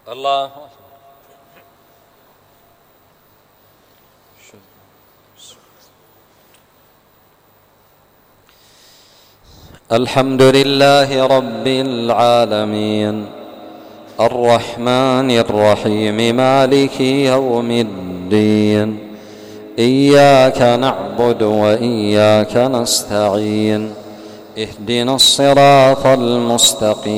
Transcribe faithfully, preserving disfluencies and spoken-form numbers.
الله. الحمد لله رب العالمين الرحمن الرحيم مالك يوم الدين إياك نعبد وإياك نستعين اهدنا الصراط المستقيم